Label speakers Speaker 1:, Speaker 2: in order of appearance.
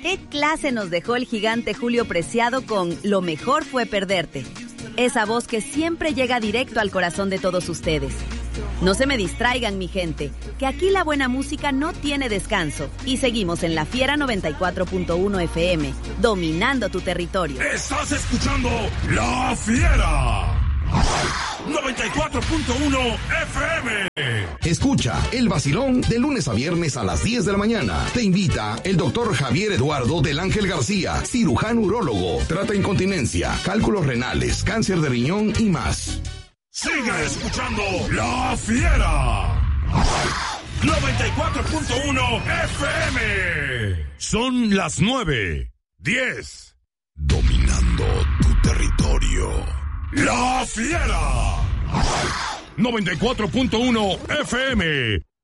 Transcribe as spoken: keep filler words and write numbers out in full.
Speaker 1: ¿Qué clase nos dejó el gigante Julio Preciado con Lo mejor fue perderte? Esa voz que siempre llega directo al corazón de todos ustedes. No se me distraigan, mi gente, que aquí la buena música no tiene descanso y seguimos en La Fiera noventa y cuatro punto uno F M, dominando tu territorio.
Speaker 2: Estás escuchando La Fiera noventa y cuatro punto uno F M.
Speaker 3: Escucha El Vacilón de lunes a viernes a las diez de la mañana. Te invita el doctor Javier Eduardo del Ángel García, cirujano urólogo, trata incontinencia, cálculos renales, cáncer de riñón y más.
Speaker 2: Sigue escuchando La Fiera noventa y cuatro punto uno F M. Son las nueve, diez. Dominando tu territorio. La Fiera noventa y cuatro punto uno F M.